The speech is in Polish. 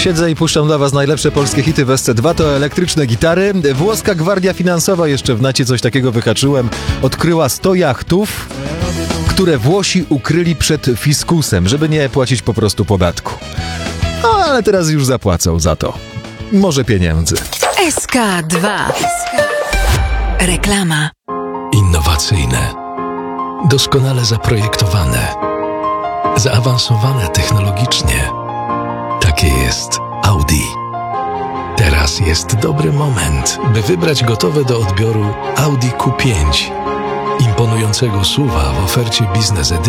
Siedzę i puszczam dla was najlepsze polskie hity w SC2, to elektryczne gitary. Włoska Gwardia Finansowa, jeszcze w nacie coś takiego wyhaczyłem, odkryła 100 jachtów, które Włosi ukryli przed fiskusem, żeby nie płacić po prostu podatku. No, ale teraz już zapłacą za to. Może pieniędzy. SK2. Reklama. Innowacyjne, doskonale zaprojektowane, zaawansowane technologicznie. Takie jest Audi. Teraz jest dobry moment, by wybrać gotowe do odbioru Audi Q5. Imponującego SUV-a w ofercie Business Edition